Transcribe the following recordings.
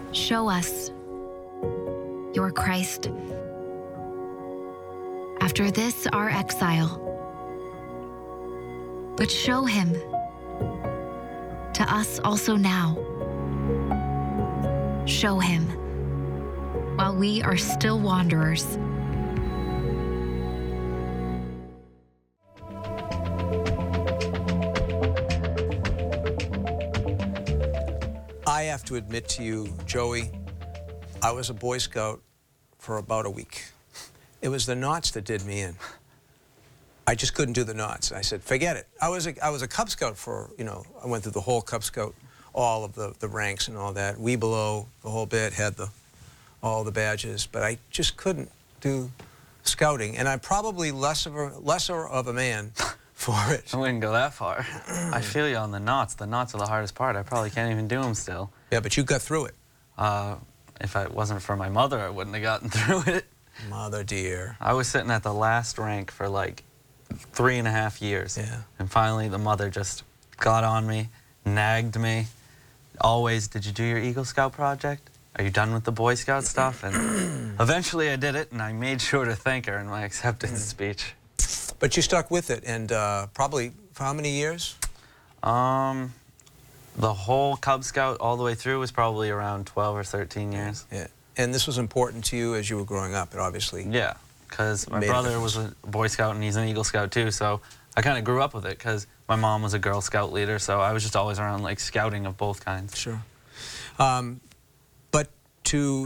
Show us your Christ. After this, our exile. But show him to us also now. Show him while we are still wanderers. I have to admit to you, Joey, I was a Boy Scout for about a week. It was the knots that did me in. I just couldn't do the knots. I said, forget it. I was a Cub Scout for, I went through the whole Cub Scout, all of the ranks and all that. We below the whole bit had all the badges, but I just couldn't do scouting. And I'm probably lesser of a man for it. I wouldn't go that far. I feel you on the knots. The knots are the hardest part. I probably can't even do them still. Yeah, but you got through it. If it wasn't for my mother, I wouldn't have gotten through it. Mother dear. I was sitting at the last rank for like 3.5 years. Yeah. And finally the mother just got on me, nagged me. Always, did you do your Eagle Scout project? Are you done with the Boy Scout stuff? And eventually I did it, and I made sure to thank her in my acceptance speech. But you stuck with it, and probably for how many years? The whole Cub Scout all the way through was probably around 12 or 13 years. Yeah. And this was important to you as you were growing up, it obviously. Yeah, because my brother was a Boy Scout and he's an Eagle Scout too, so I kind of grew up with it because my mom was a Girl Scout leader, so I was just always around like scouting of both kinds. Sure. But to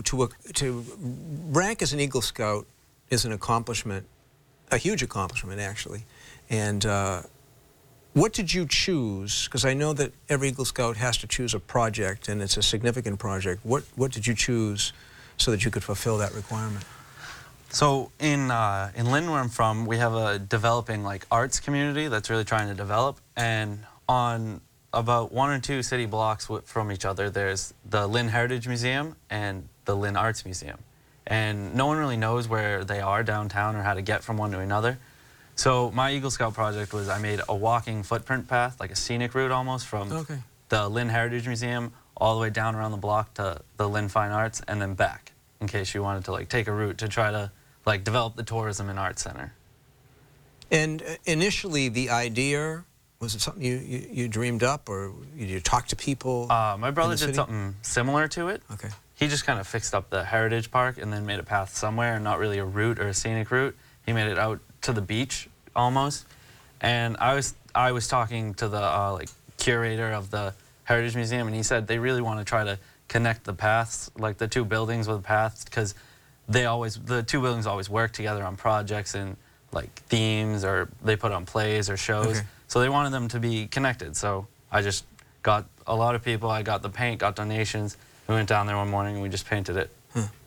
rank as an Eagle Scout is an accomplishment, a huge accomplishment actually. And what did you choose? Because I know that every Eagle Scout has to choose a project, and it's a significant project. What did you choose so that you could fulfill that requirement? So in Lyndon, where I'm from, we have a developing like arts community that's really trying to develop, and on about 1 or 2 city blocks from each other, there's the Lynn Heritage Museum and the Lynn Arts Museum. And no one really knows where they are downtown or how to get from one to another. So my Eagle Scout project was I made a walking footprint path, like a scenic route almost, from the Lynn Heritage Museum all the way down around the block to the Lynn Fine Arts and then back, in case you wanted to like take a route to try to like develop the tourism and arts center. And initially the idea, was it something you dreamed up, or you talked to people? My brother did something similar to it. Okay. He just kind of fixed up the Heritage Park and then made a path somewhere, and not really a route or a scenic route. He made it out to the beach almost. And I was talking to the like curator of the Heritage Museum, and he said they really want to try to connect the paths, like the 2 buildings with paths, because the 2 buildings always work together on projects and like themes, or they put on plays or shows. Okay. So they wanted them to be connected. So I just got a lot of people. I got the paint, got donations. We went down there one morning and we just painted it.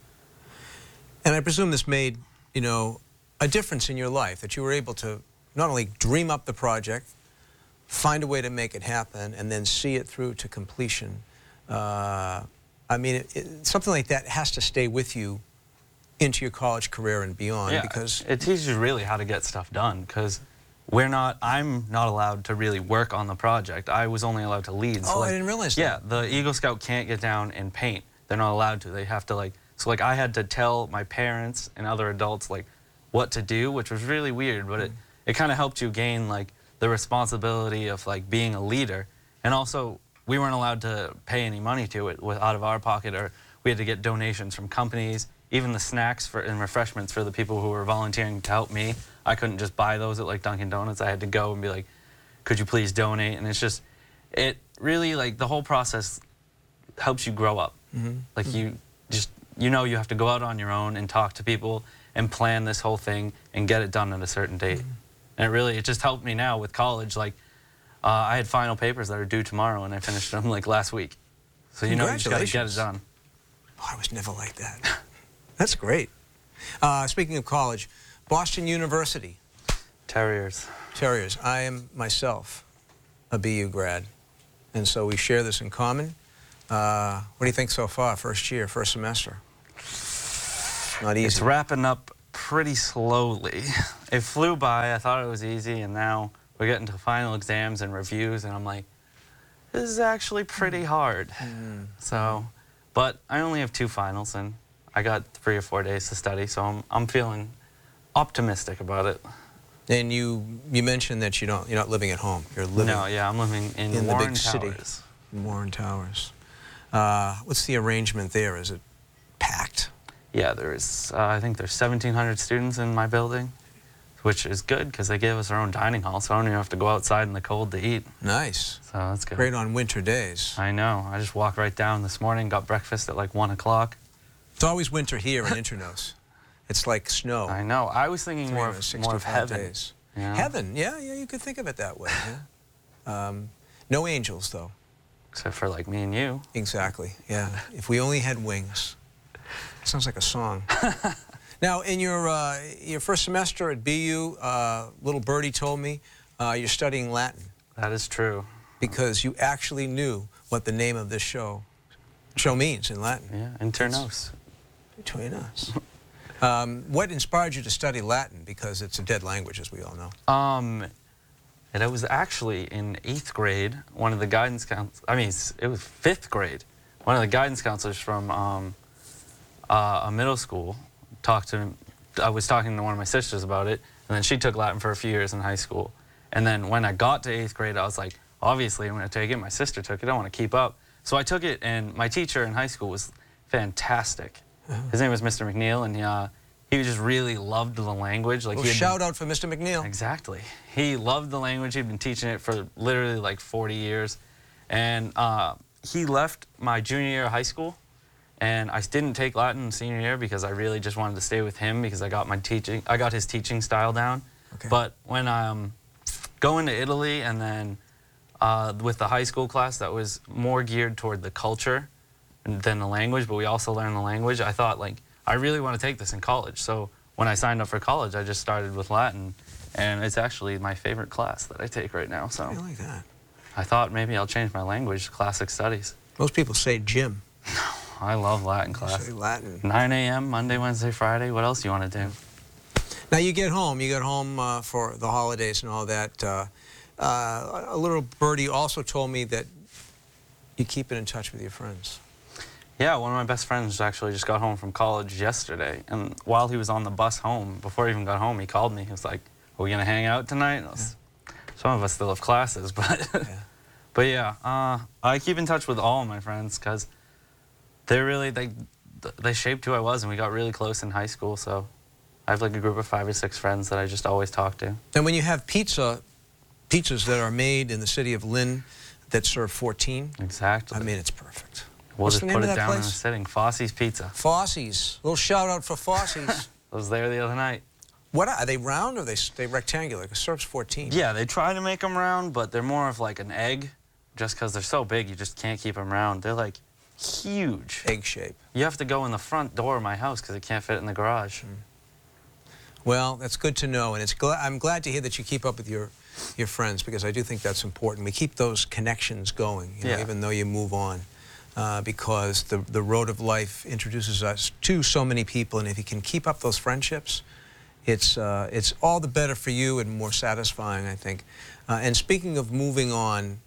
And I presume this made, a difference in your life, that you were able to not only dream up the project, find a way to make it happen, and then see it through to completion. I mean, something like that has to stay with you into your college career and beyond. Yeah, because it teaches you really how to get stuff done, because I'm not allowed to really work on the project. I was only allowed to lead. So I didn't realize that. Yeah, the Eagle Scout can't get down and paint. They're not allowed to. They have to so I had to tell my parents and other adults what to do, which was really weird, but it kind of helped you gain the responsibility of being a leader. And also, we weren't allowed to pay any money to it out of our pocket, or we had to get donations from companies. Even the snacks and refreshments for the people who were volunteering to help me, I couldn't just buy those at Dunkin' Donuts. I had to go and be like, could you please donate? And it's just, it really, the whole process helps you grow up. You have to go out on your own and talk to people and plan this whole thing and get it done at a certain date. And it just helped me now with college. I had final papers that are due tomorrow, and I finished them last week. So you just got to get it done. Oh, I was never like that. That's great. Speaking of college, Boston University. Terriers. Terriers. I am myself a BU grad, and so we share this in common. What do you think so far? First year, first semester? Not easy. It's wrapping up pretty slowly. It flew by. I thought it was easy, and now we're getting to final exams and reviews, and I'm like, this is actually pretty hard. So, But I only have 2 finals, and I got 3 or 4 days to study, so I'm feeling optimistic about it. And you mentioned that you're not living at home. You're living No, yeah, I'm living in the Warren big city. Towers. In Warren Towers. What's the arrangement there? Is it packed? Yeah, there's I think there's 1,700 students in my building, which is good because they gave us our own dining hall, so I don't even have to go outside in the cold to eat. Nice. So that's good. Great on winter days. I know. I just walked right down this morning, got breakfast at like 1 o'clock. It's always winter here in Internos. It's like snow. I know. I was thinking more of 365 heaven. days. Yeah. Heaven, yeah, you could think of it that way. Yeah. No angels, though. Except for like me and you. Exactly, yeah. If we only had wings. Sounds like a song. Now, in your first semester at BU, little birdie told me you're studying Latin That is true. because you actually knew what the name of this show means in Latin. Yeah, Internos. Between us. What inspired you to study Latin? Because it's a dead language, as we all know. And it was actually in 8th grade, one of the guidance counselors, I mean, it was 5th grade, one of the guidance counselors from a middle school I was talking to one of my sisters about it, and then she took Latin for a few years in high school. And then when I got to 8th grade, I was like, obviously I'm going to take it. My sister took it. I want to keep up. So I took it, and my teacher in high school was fantastic. His name was Mr. McNeil, and he just really loved the language. Like, Shout out for Mr. McNeil. Exactly. He loved the language. He'd been teaching it for literally like 40 years. And he left my junior year of high school, and I didn't take Latin in senior year because I really just wanted to stay with him because I got his teaching style down. Okay. But when I'm going to Italy, and then with the high school class that was more geared toward the culture than the language, but we also learned the language, I thought, like, I really want to take this in college. So when I signed up for college, I just started with Latin, and it's actually my favorite class that I take right now. So I like that. I thought maybe I'll change my language to classic studies. Most people say gym. I love Latin class. Say Latin. 9 a.m., Monday, Wednesday, Friday. What else do you want to do? Now you get home. You get home for the holidays and all that. A little birdie also told me that you keep it in touch with your friends. Yeah, one of my best friends actually just got home from college yesterday, and while he was on the bus home, before he even got home, he called me. He was like, "Are we gonna hang out tonight?" Some of us still have classes, but but yeah, I keep in touch with all of my friends because they're really they shaped who I was, and we got really close in high school. So I have like a group of 5 or 6 friends that I just always talk to. And when you have pizzas that are made in the city of Lynn that serve 14, Exactly. I mean, it's perfect. We'll What's just the name put of it that down in the place? sitting. Fosse's Pizza. Fosse's. Little shout out for Fosse's. I was there the other night. What are they, round or are they rectangular? Because serves 14. Yeah, they try to make them round, but they're more of like an egg. Just because they're so big, you just can't keep them round. They're like huge. Egg shape. You have to go in the front door of my house because it can't fit in the garage. Well, that's good to know, and I'm glad to hear that you keep up with your friends, because I do think that's important. We keep those connections going, you know, Yeah. even though you move on, because the road of life introduces us to so many people, and if you can keep up those friendships, it's all the better for you and more satisfying, I think. And speaking of moving on,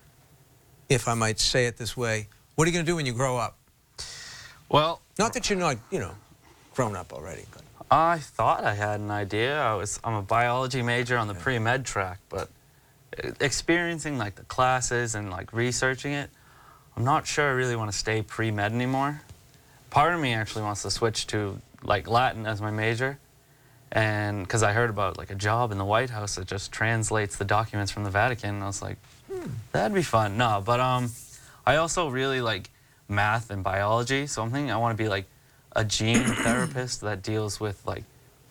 if I might say it this way, what are you going to do when you grow up? Well, Not that you're not, you know, grown up already, but I thought I had an idea. I'm a biology major on the pre-med track, but experiencing like the classes and like researching it, I'm not sure I really want to stay pre-med anymore. Part of me actually wants to switch to like Latin as my major, and because I heard about like a job in the White House that just translates the documents from the Vatican, and I was like, that'd be fun. No, but I also really like math and biology, so I'm thinking I want to be like a gene therapist that deals with like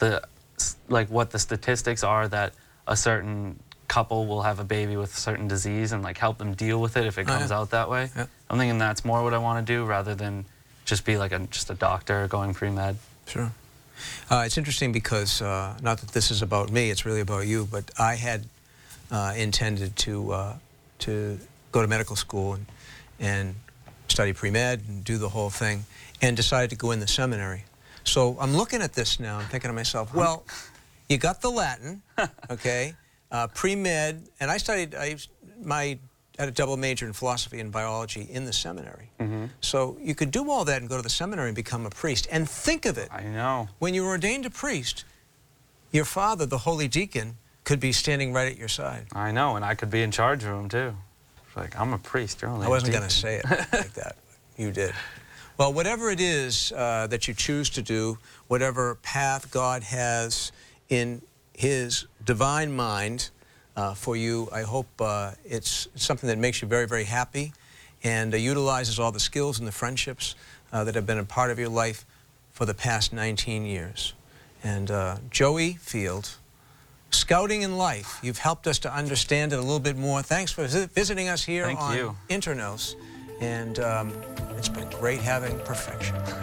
what the statistics are that a certain couple will have a baby with a certain disease, and like help them deal with it if it comes out that way. Yeah. I'm thinking that's more what I want to do rather than just be like just a doctor going pre-med. Sure. It's interesting because, not that this is about me, it's really about you, but I had intended to go to medical school and study pre-med and do the whole thing, and decided to go in the seminary. So I'm looking at this now, I'm thinking to myself, well, you got the Latin, okay, pre-med, and I had a double major in philosophy and biology in the seminary. So you could do all that and go to the seminary and become a priest. And think of it. I know. When you were ordained a priest, your father, the holy deacon, could be standing right at your side. I know, and I could be in charge of him too. It's like, I'm a priest, you're only I a wasn't deacon. going to say it like that. You did. Well, whatever it is that you choose to do, whatever path God has in His divine mind for you, I hope it's something that makes you very, very happy and utilizes all the skills and the friendships that have been a part of your life for the past 19 years. And Joey Field, Scouting in Life, you've helped us to understand it a little bit more. Thanks for visiting us here on Internos. And it's been great having Perfection.